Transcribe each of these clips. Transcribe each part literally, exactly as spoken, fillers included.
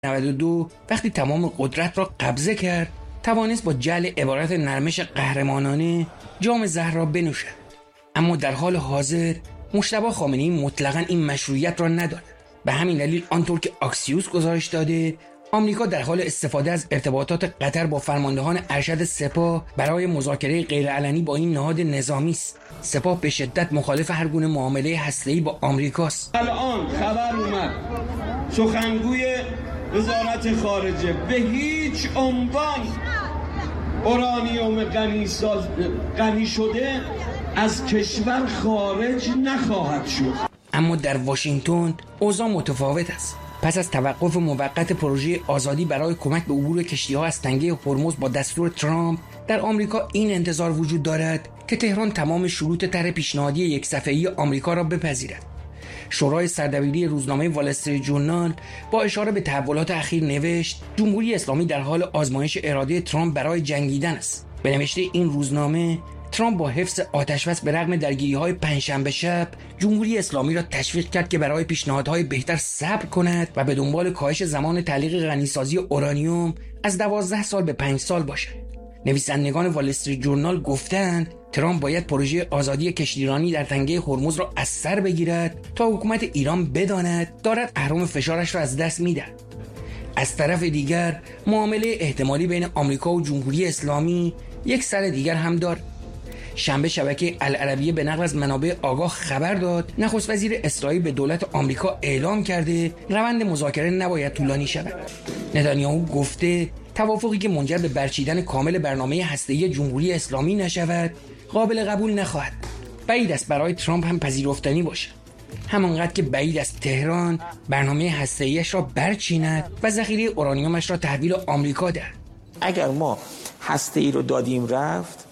نود و دو وقتی تمام قدرت را قبضه کرد، توانست با جعل عبارت نرمش قهرمانانه جام زهر را بنوشد. اما در حال حاضر مجتبی خامنه‌ای مطلقاً این مشروعیت را ندارد. به همین دلیل آنطور که آکسیوس گزارش داده، آمریکا در حال استفاده از ارتباطات قطر با فرماندهان ارشد سپاه برای مذاکره غیرعلنی با این نهاد نظامی است. سپاه به شدت مخالف هر گونه معامله هسته‌ای با آمریکاست. الان خبر اومد سخنگوی وزارت خارجه به هیچ عنوان اورانیوم غنی ساز غنی شده از کشور خارج نخواهد شد. اما در واشنگتن اوضاع متفاوت است. پس از توقف موقت پروژه آزادی برای کمک به عبور کشتی‌ها از تنگه هرمز با دستور ترامپ، در آمریکا این انتظار وجود دارد که تهران تمام شروط طرح پیشنهادی یک صفحه‌ای آمریکا را بپذیرد. شورای سردبیری روزنامه وال استریت ژورنال با اشاره به تحولات اخیر نوشت جمهوری اسلامی در حال آزمایش اراده ترامپ برای جنگیدن است. به نوشته این روزنامه، ترامپ با حفظ آتش‌بس به رغم درگیری‌های پنجشنبه شب جمهوری اسلامی را تشویق کرد که برای پیشنهادهای بهتر صبر کند و به دنبال کاهش زمان تعلیق غنیسازی اورانیوم از دوازده سال به پنج سال باشد. نویسندگان وال استریت ژورنال گفتند ترامپ باید پروژه آزادی کشتیرانی در تنگه هرمز را از سر بگیرد تا حکومت ایران بداند دارد اهرم فشارش را از دست می‌دهد. از طرف دیگر معامله احتمالی بین آمریکا و جمهوری اسلامی یک سر دیگر هم دارد. شنبه شبکه العربیه به نقل از منابع آگاه خبر داد نخست وزیر اسرائیل به دولت آمریکا اعلام کرده روند مذاکره نباید طولانی شود. نتانیاهو گفته توافقی که منجر به برچیدن کامل برنامه هسته‌ای جمهوری اسلامی نشود قابل قبول نخواهد. بعید است برای ترامپ هم پذیرفتنی باشد، همانقدر که بعید است تهران برنامه هسته‌ایش را برچیند و ذخیره اورانیومش را تحویل آمریکا دهد. اگر ما هسته‌ای رو دادیم رفت،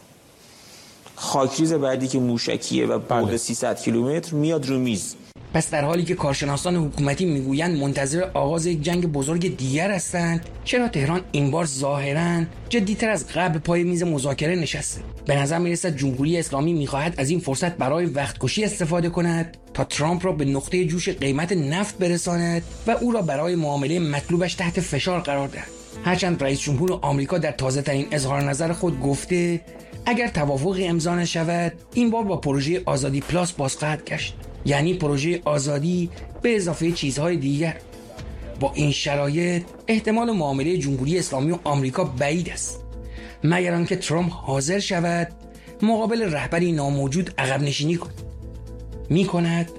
خاکریز بعدی که موشکیه و بعد سیصد کیلومتر میاد رو میز. پس در حالی که کارشناسان حکومتی میگویند منتظر آغاز یک جنگ بزرگ دیگر هستند، چرا تهران این بار ظاهراً جدی‌تر از قبل پای میز مذاکره نشسته؟ به نظر میرسد جمهوری اسلامی میخواهد از این فرصت برای وقتکشی استفاده کند تا ترامپ را به نقطه جوش قیمت نفت برساند و او را برای معامله مطلوبش تحت فشار قرار دهد. هرچند رئیس جمهور آمریکا در تازه‌ترین اظهار نظر خود گفته اگر توافقی امضا نشود این بار با پروژه آزادی پلاس باز خواهد گشت، یعنی پروژه آزادی به اضافه چیزهای دیگر. با این شرایط احتمال معامله جمهوری اسلامی و آمریکا بعید است، مگر آنکه ترامپ حاضر شود مقابل رهبری ناموجود عقب نشینی کند. می کند؟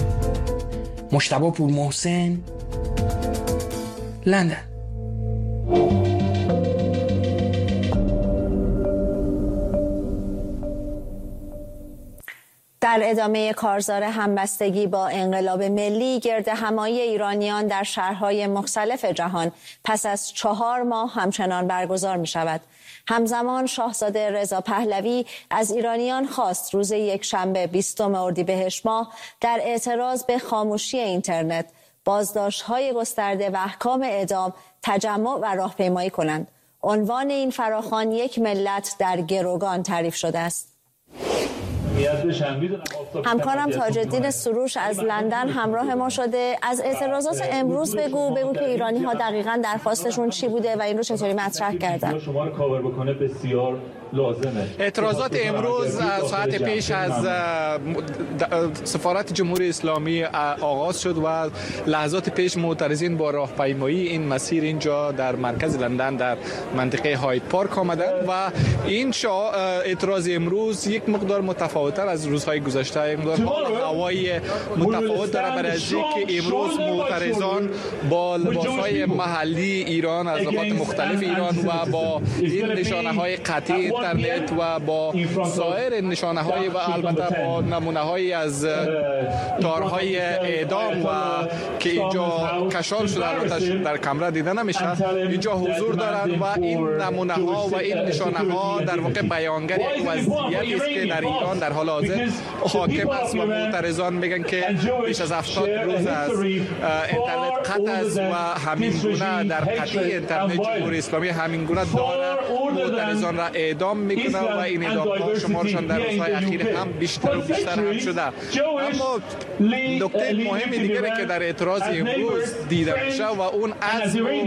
مجتبی پورمحسن، لندن. در ادامه کارزار همبستگی با انقلاب ملی، گردهمایی ایرانیان در شهرهای مختلف جهان پس از چهار ماه همچنان برگزار می شود. همزمان شاهزاده رضا پهلوی از ایرانیان خواست روز یکشنبه بیستم اردیبهشت ماه در اعتراض به خاموشی اینترنت، بازداشت‌های گسترده و احکام اعدام تجمع و راهپیمایی کنند. عنوان این فراخوان یک ملت در گروگان تعریف شده است. همکارم تاج‌الدین سروش از لندن همراه ما شده. از اعتراضات امروز بگو بگو که ایرانی ها دقیقاً درخواستشون چی بوده و این رو چطوری مطرح کردن؟ شما رو کاور بکنه بسیار لازمه. اعتراضات امروز ساعت پیش از سفارت جمهوری اسلامی آغاز شد و لحظات پیش معترضین با راهپیمایی این مسیر اینجا در مرکز لندن در منطقه هاید پارک آمدند و این شا اعتراض امروز یک مقدار متفاوت‌تر از روزهای گذشته، یک مقدار هوای متفاوت داره، برای از اینکه امروز معترضان با لباس‌های محلی ایران از نقاط مختلف ایران و با این نشانه‌های قطعی اینترنت و با سایر نشانه‌های و البته با نمونه‌های از تارهای اعدام و که اینجا کشال شده البته در کامera دیده نمیشه، اینجا حضور دارند و این نمونه‌ها و این نشانه‌ها در واقع بیانگر یک وضعیتی است که در ایران در حال حاضر حاکم است و معترضان میگن که بیش از هفتاد روز از اینترنت قطع است و همین گونه در قطع اینترنت جمهوری اسلامی همین گونه داره معترضان را اعدام میکنه و این اعدام ها شمارشان در روزهای اخیر هم بیشتر و بیشتر هم شده. اما نکته مهم دیگری که در اعتراض امروز دیده میشه و اون عزم